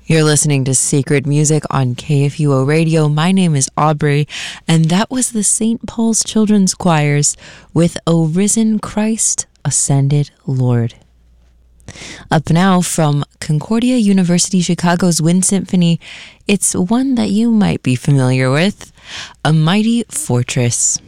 You're listening to Sacred Music on KFUO Radio. My name is Aubrey, and that was the St. Paul's Children's Choirs with O Risen Christ, Ascended Lord. Up now from Concordia University Chicago's Wind Symphony, it's one that you might be familiar with, A Mighty Fortress.